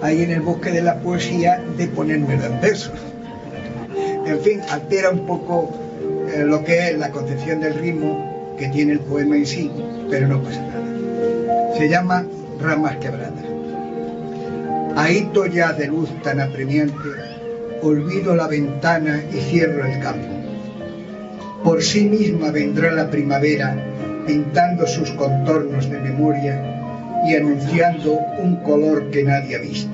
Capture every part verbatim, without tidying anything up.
ahí en el bosque de la poesía de ponérmelo en versos. En fin, altera un poco eh, lo que es la concepción del ritmo que tiene el poema en sí, pero no pasa nada. Se llama Ramas quebradas. Ahito ya de luz tan apremiante, olvido la ventana y cierro el campo. Por sí misma vendrá la primavera, pintando sus contornos de memoria y anunciando un color que nadie ha visto.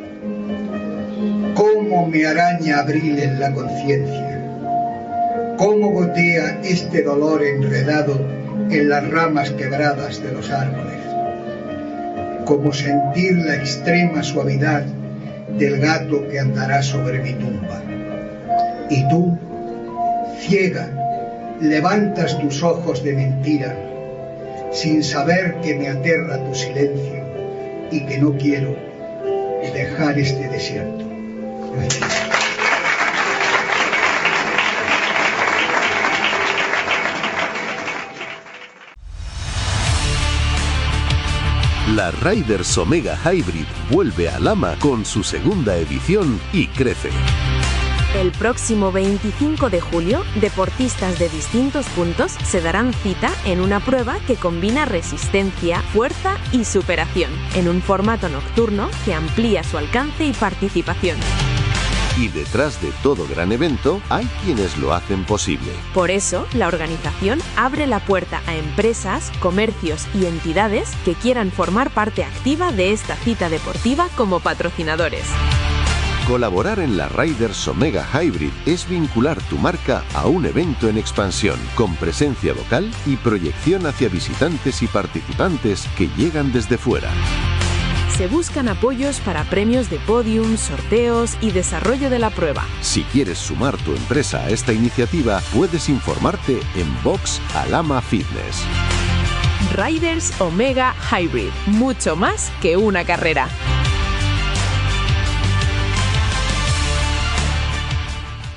Cómo me araña abril en la conciencia, cómo gotea este dolor enredado en las ramas quebradas de los árboles, como sentir la extrema suavidad del gato que andará sobre mi tumba. Y tú, ciega, levantas tus ojos de mentira, sin saber que me aterra tu silencio y que no quiero dejar este desierto. Gracias. La Riders Omega Hybrid vuelve a Lama con su segunda edición y crece. El próximo veinticinco de julio, deportistas de distintos puntos se darán cita en una prueba que combina resistencia, fuerza y superación, en un formato nocturno que amplía su alcance y participación. Y detrás de todo gran evento hay quienes lo hacen posible. Por eso, la organización abre la puerta a empresas, comercios y entidades que quieran formar parte activa de esta cita deportiva como patrocinadores. Colaborar en la Riders Omega Hybrid es vincular tu marca a un evento en expansión, con presencia local y proyección hacia visitantes y participantes que llegan desde fuera. Se buscan apoyos para premios de podium, sorteos y desarrollo de la prueba. Si quieres sumar tu empresa a esta iniciativa, puedes informarte en Box Alama Fitness. Riders Omega Hybrid, mucho más que una carrera.